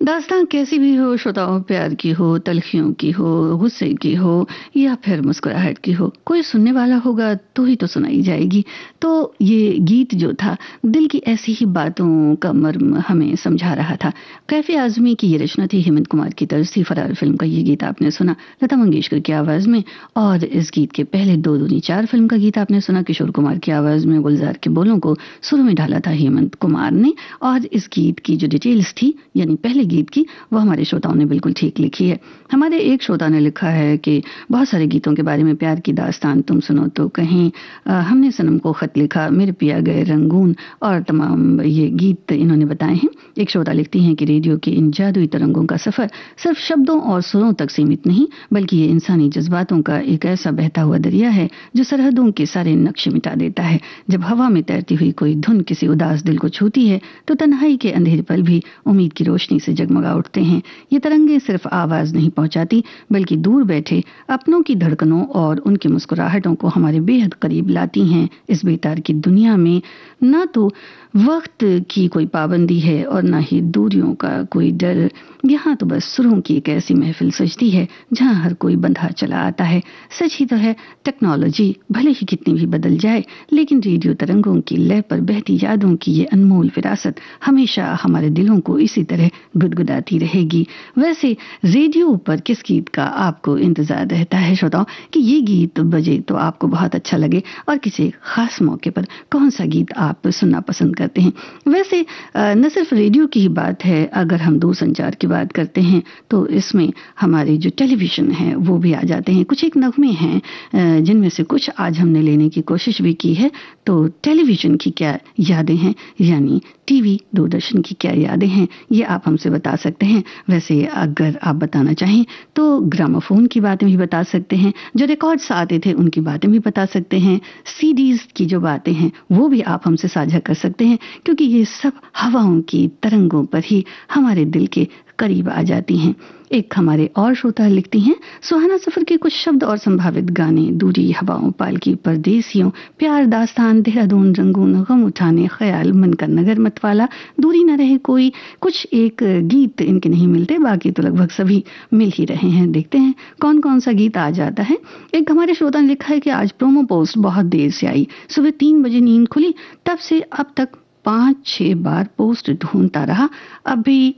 दास्तां कैसी भी हो श्रोताओं, प्यार की हो, तलखियों की हो, गुस्से की हो या फिर मुस्कुराहट की हो, कोई सुनने वाला होगा तो ही तो सुनाई जाएगी। तो ये गीत जो था दिल की ऐसी ही बातों का मर्म हमें समझा रहा था। कैफी आजमी की ये रचना थी, हेमंत कुमार की तरफ से फरार फिल्म का ये गीत आपने सुना लता मंगेशकर की आवाज में। और इस गीत के पहले दो दूनी चार फिल्म का गीत आपने सुना किशोर कुमार की आवाज में। गुलजार के बोलों को सुरों में ढाला था हेमंत कुमार ने। और इस गीत की जो डिटेल्स थी यानी पहले गीत की, वो हमारे श्रोताओं ने बिल्कुल ठीक लिखी है। हमारे एक श्रोता ने लिखा है कि बहुत सारे गीतों के बारे में, प्यार की दास्तान, तुम सुनो तो कहीं, हमने सनम को खत लिखा, मेरे पिया गए रंगून और तमाम ये गीत इन्होंने बताए हैं। एक श्रोता लिखती हैं कि रेडियो के इन जादुई तरंगों का सफर सिर्फ शब्दों और सुरों तक सीमित नहीं, बल्कि ये इंसानी जज्बातों का एक ऐसा बहता हुआ दरिया है जो सरहदों के सारे नक्शे मिटा देता है। जब हवा में तैरती हुई कोई धुन किसी उदास दिल को छूती है तो तन्हाई के अंधेरे पल भी उम्मीद की रोशनी से जगमगा उठते हैं। ये तरंगे सिर्फ आवाज नहीं पहुंचाती, बल्कि दूर बैठे अपनों की धड़कनों और उनकी मुस्कुराहटों को हमारे बेहद करीब लाती हैं। इस बेतार की दुनिया में ना तो वक्त की कोई पाबंदी है और ना ही दूरियों का कोई डर। यहाँ तो बस सुरों की एक ऐसी महफिल सजती है जहाँ हर कोई बंधा चला आता है। सच ही तो है, टेक्नोलॉजी भले ही कितनी भी बदल जाए, लेकिन रेडियो तरंगों की लय पर बहती यादों की ये अनमोल विरासत हमेशा हमारे दिलों को इसी तरह गुदगुदाती रहेगी। वैसे रेडियो पर किस गीत का आपको इंतजार रहता है श्रोताओं, कि ये गीत बजे तो आपको बहुत अच्छा लगे, और किसी खास मौके पर कौन सा गीत आप सुनना पसंद करते हैं? वैसे न सिर्फ रेडियो की ही बात है, अगर हम दूरसंचार की बात करते हैं तो इसमें हमारे जो टेलीविजन है वो भी आ जाते हैं। कुछ एक नगमे हैं जिनमें से कुछ आज हमने लेने की कोशिश भी की है। तो टेलीविजन की क्या यादें हैं, यानी टीवी दूरदर्शन की क्या यादें हैं, ये आप हमसे बता सकते हैं। वैसे अगर आप बताना चाहें तो ग्रामोफोन की बातें भी बता सकते हैं, जो रिकॉर्ड्स आते थे उनकी बातें भी बता सकते हैं, सीडीज की जो बातें हैं वो भी आप हमसे साझा कर सकते हैं, क्योंकि ये सब हवाओं की तरंगों पर ही हमारे दिल के करीब आ जाती हैं। एक हमारे और श्रोता लिखती हैं, सुहाना सफर के कुछ शब्द और संभावित गाने, दूरी, हवाओं, पालकी, परदेसियों, प्यार, दास्तान, देहरादून, रंगून, गम उठाने, ख्याल, मन का नगर, मतवाला, दूरी न रहे कोई, कुछ एक गीत इनके नहीं मिलते, बाकी तो लगभग सभी मिल ही रहे हैं। देखते हैं कौन कौन सा गीत आ जाता है। एक हमारे श्रोता ने लिखा है कि आज प्रोमो पोस्ट बहुत देर से आई, सुबह 3 बजे नींद खुली, तब से अब तक 5-6 बार पोस्ट ढूंढता रहा, अभी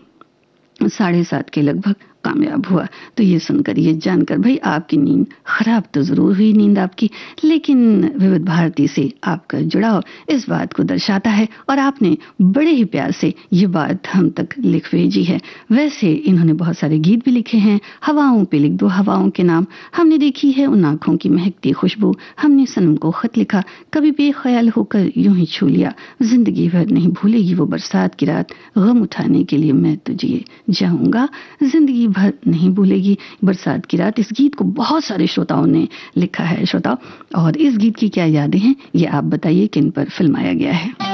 7:30 के लगभग कामयाब हुआ। तो ये सुनकर, ये जानकर भाई आपकी नींद खराब तो जरूर हुई, नींद आपकी, लेकिन विविध भारती से आपका जुड़ाव इस बात को दर्शाता है और आपने बड़े ही प्यार से ये बात हम तक लिख भेजी है। वैसे इन्होंने बहुत सारे गीत भी लिखे हैं। हवाओं पे लिख दो हवाओं के नाम, हमने देखी है उन आंखों की महकती खुशबू, हमने सनम को खत लिखा, कभी बेख्याल होकर यूं ही छू लिया, जिंदगी भर नहीं भूलेगी वो बरसात की रात, गम उठाने के लिए मैं तुझे जाऊंगा, जिंदगी भर नहीं भूलेगी बरसात की रात। इस गीत को बहुत सारे श्रोताओं ने लिखा है श्रोताओं, और इस गीत की क्या यादें हैं ये आप बताइए, किन पर फिल्माया गया है।